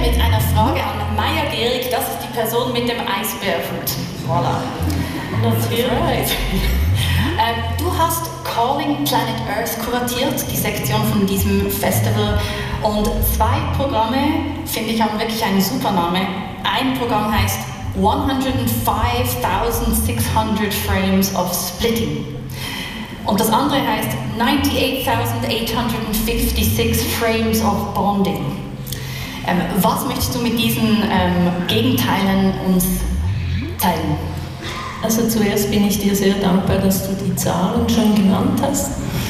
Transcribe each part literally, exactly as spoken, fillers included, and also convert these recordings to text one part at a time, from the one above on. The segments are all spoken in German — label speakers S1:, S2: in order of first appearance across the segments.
S1: mit einer Frage an Maja Gehrig. Das ist die Person mit dem Eisbärhut. Voilà. Natürlich. äh, du hast Calling Planet Earth kuratiert, die Sektion von diesem Festival. Und zwei Programme, finde ich, haben wirklich einen super Namen. Ein Programm heißt one hundred five thousand six hundred Frames of Splitting. Und das andere heißt ninety-eight thousand eight hundred fifty-six Frames of Bonding. Ähm, was möchtest du mit diesen ähm, Gegenteilen uns teilen?
S2: Also zuerst bin ich dir sehr dankbar, dass du die Zahlen schon genannt hast.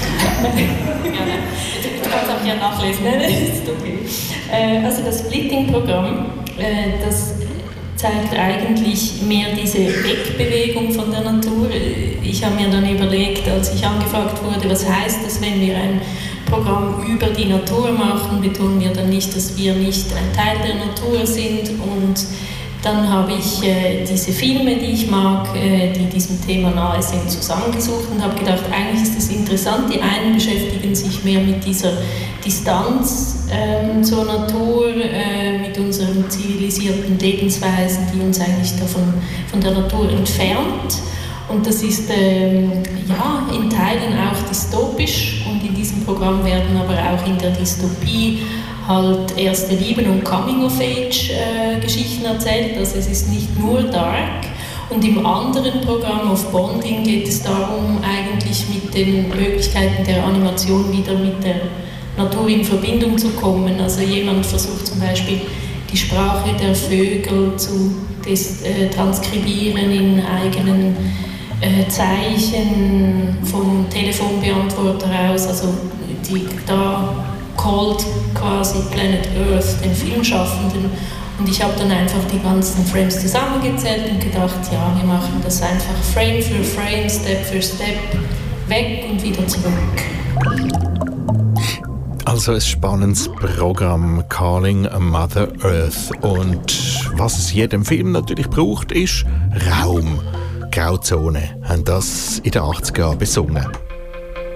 S1: Gerne. Du kannst auch hier nachlesen.
S2: Nein, ist okay. Äh, also das Splitting-Programm, äh, das zeigt eigentlich mehr diese Wegbewegung von der Natur. Ich habe mir dann überlegt, als ich angefragt wurde, was heißt das, wenn wir ein Programm über die Natur machen, betonen wir dann nicht, dass wir nicht ein Teil der Natur sind. Und dann habe ich äh, diese Filme, die ich mag, äh, die diesem Thema nahe sind, zusammengesucht und habe gedacht, eigentlich ist das interessant. Die einen beschäftigen sich mehr mit dieser Distanz ähm, zur Natur, äh, mit unseren zivilisierten Lebensweisen, die uns eigentlich davon, von der Natur entfernt. Und das ist ähm, ja, in Teilen auch dystopisch, und in diesem Programm werden aber auch in der Dystopie halt erste Lieben und Coming-of-Age-Geschichten äh, erzählt. Also es ist nicht nur dark. Und im anderen Programm of Bonding geht es darum, eigentlich mit den Möglichkeiten der Animation wieder mit der Natur in Verbindung zu kommen. Also jemand versucht zum Beispiel die Sprache der Vögel zu des, äh, transkribieren in eigenen äh, Zeichen vom Telefonbeantworter aus. Also die, da called quasi Planet Earth den Filmschaffenden. Und ich habe dann einfach die ganzen Frames zusammengezählt und gedacht, ja, wir machen das einfach Frame für Frame, Step für Step, weg und wieder zurück.
S3: Also ein spannendes Programm, Calling Mother Earth. Und was es jedem Film natürlich braucht, ist Raum. Grauzone haben das in den achtziger Jahren besungen.